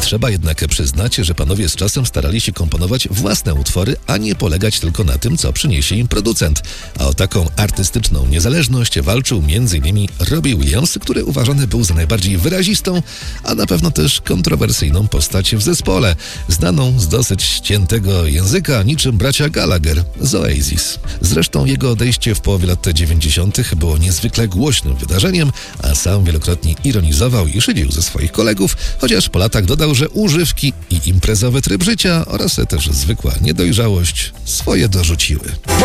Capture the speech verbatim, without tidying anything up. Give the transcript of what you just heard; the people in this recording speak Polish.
Trzeba jednak przyznać, że panowie z czasem starali się komponować własne utwory, a nie polegać tylko na tym, co przyniesie im producent. A o taką artystyczną niezależność walczył między innymi Robbie Williams, który uważany był za najbardziej wyrazistą, a na pewno też kontrowersyjną postać w zespole, znaną z dosyć ściętego języka niczym bracia Gallagher z Oasis. Zresztą jego odejście w połowie lat dziewięćdziesiątych było niezwykle głośnym wydarzeniem, a sam wielokrotnie ironizował i szydził ze swoich kolegów, chociaż po latach dodał, że używki i imprezowy tryb życia oraz też zwykła niedojrzałość swoje dorzuciły.